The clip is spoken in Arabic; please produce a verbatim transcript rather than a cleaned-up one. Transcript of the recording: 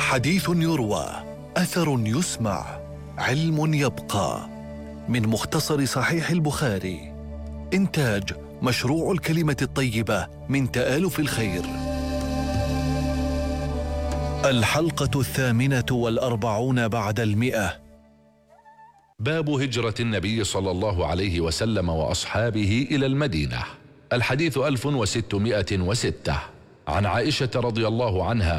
حديث يروى، أثر يسمع، علم يبقى. من مختصر صحيح البخاري. إنتاج مشروع الكلمة الطيبة من تآلف الخير. الحلقة الثامنة والأربعون بعد المئة. باب هجرة النبي صلى الله عليه وسلم وأصحابه إلى المدينة. الحديث ألف وستمائة وستة. عن عائشة رضي الله عنها